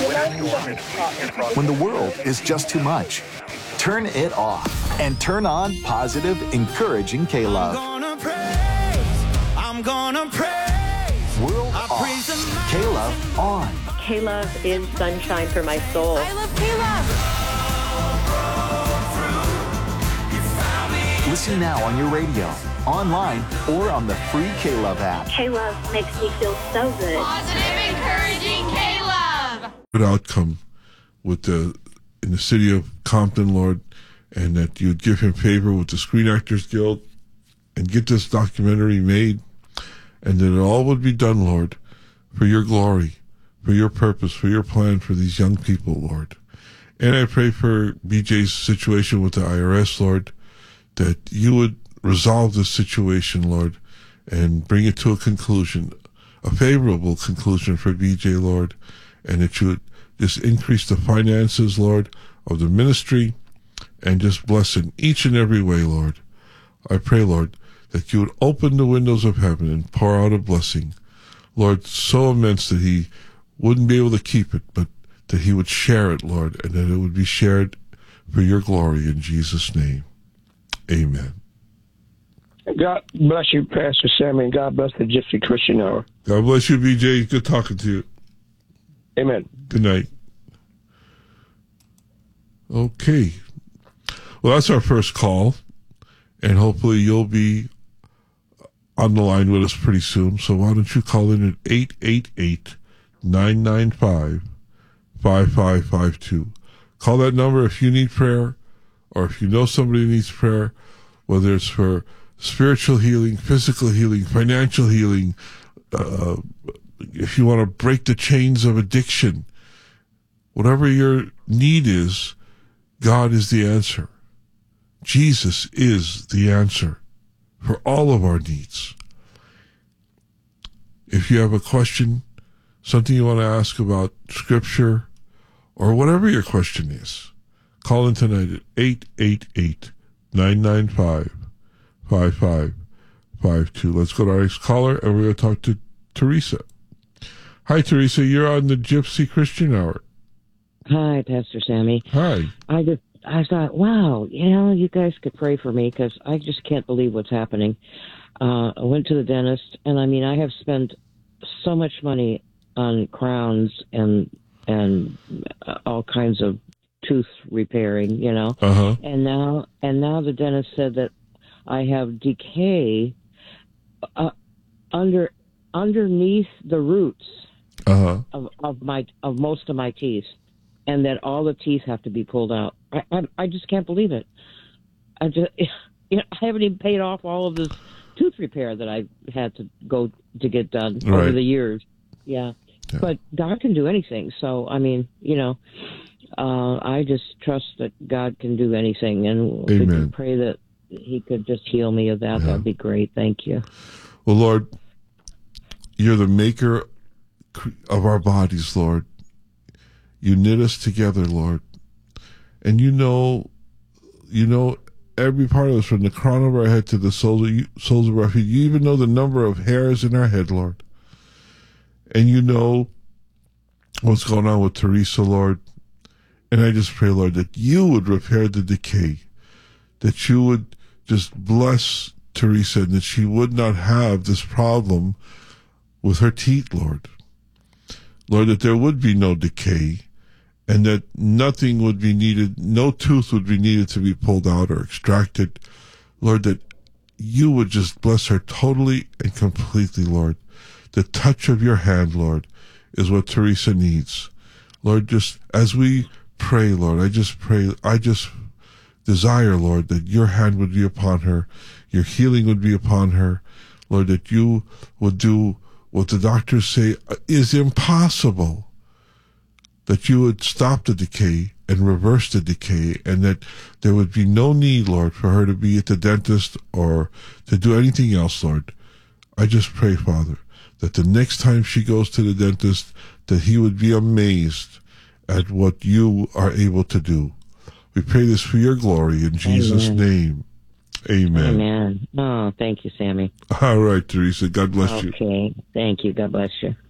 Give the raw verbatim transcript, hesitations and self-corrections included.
When the world is just too much, turn it off and turn on positive, encouraging K-Love. I'm gonna praise, I'm gonna praise. World off, K-Love on. K-Love is sunshine for my soul. I love K-Love. Listen now on your radio, online, or on the free K-Love app. K-Love makes me feel so good. Positive, encouraging K-Love. Good outcome with the in the city of Compton, Lord, and that you would give him favor with the Screen Actors Guild and get this documentary made, and that it all would be done, Lord, for your glory, for your purpose, for your plan for these young people, Lord. And I pray for B J's situation with the I R S, Lord, that you would resolve this situation, Lord, and bring it to a conclusion, a favorable conclusion for B J, Lord, and that you would just increase the finances, Lord, of the ministry, and just bless in each and every way, Lord. I pray, Lord, that you would open the windows of heaven and pour out a blessing, Lord, so immense that he wouldn't be able to keep it, but that he would share it, Lord, and that it would be shared for your glory in Jesus' name. Amen. God bless you, Pastor Sammy, and God bless the Gypsy Christian Hour. God bless you, B J. Good talking to you. Amen. Good night. Okay. Well, that's our first call, and hopefully you'll be on the line with us pretty soon. So why don't you call in at eight eight eight, nine nine five, five five five two. Call that number if you need prayer, or if you know somebody who needs prayer, whether it's for spiritual healing, physical healing, financial healing, uh, if you want to break the chains of addiction, whatever your need is, God is the answer. Jesus is the answer for all of our needs. If you have a question, something you want to ask about Scripture, or whatever your question is, call in tonight at eight eight eight, nine nine five, five five five two. Let's go to our next caller, and we're going to talk to Teresa. Hi, Teresa. You're on the Gypsy Christian Hour. Hi, Pastor Sammy. Hi. I just, I thought, wow, you know, you guys could pray for me because I just can't believe what's happening. Uh, I went to the dentist, and I mean, I have spent so much money on crowns and and uh, all kinds of tooth repairing, you know. Uh-huh. And now, and now the dentist said that I have decay uh, under underneath the roots Uh-huh. of, of my of most of my teeth, and that all the teeth have to be pulled out. I I, I just can't believe it. I just you know, I haven't even paid off all of this tooth repair that I had to go to get done Right. over the years. Yeah. Yeah. But God can do anything. So I mean, you know, uh, I just trust that God can do anything, and if we Amen. can pray that He could just heal me of that. Yeah. That'd be great. Thank you. Well, Lord, you're the maker of our bodies, Lord. You knit us together, Lord. And you know, you know every part of us, from the crown of our head to the soles of, you, soles of our feet. You even know the number of hairs in our head, Lord. And you know what's going on with Teresa, Lord. And I just pray, Lord, that you would repair the decay, that you would just bless Teresa, and that she would not have this problem with her teeth, Lord. Lord, that there would be no decay, and that nothing would be needed, no tooth would be needed to be pulled out or extracted. Lord, that you would just bless her totally and completely, Lord. The touch of your hand, Lord, is what Teresa needs. Lord, just as we pray, Lord, I just pray, I just desire, Lord, that your hand would be upon her, your healing would be upon her, Lord, that you would do what the doctors say is impossible, that you would stop the decay and reverse the decay, and that there would be no need, Lord, for her to be at the dentist or to do anything else, Lord. I just pray, Father, that the next time she goes to the dentist, that he would be amazed at what you are able to do. We pray this for your glory in Jesus' Amen. name. Amen. Amen. Oh, thank you, Sammy. All right, Teresa. God bless you. Okay. Thank you. God bless you.